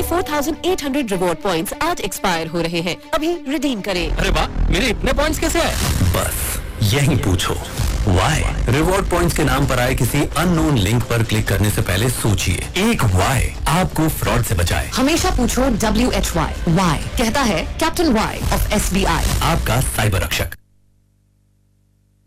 4800 reward points आज expire हो रहे हैं, अभी रिडीम करें। अरे वाह, मेरे इतने पॉइंट्स कैसे आए? बस यही पूछो वाई। रिवॉर्ड पॉइंट्स के नाम पर आए किसी अननोन लिंक पर क्लिक करने से पहले सोचिए, एक वाई आपको फ्रॉड से बचाए। हमेशा पूछो WHY, वाई कहता है कैप्टन वाई ऑफ SBI, आपका साइबर रक्षक।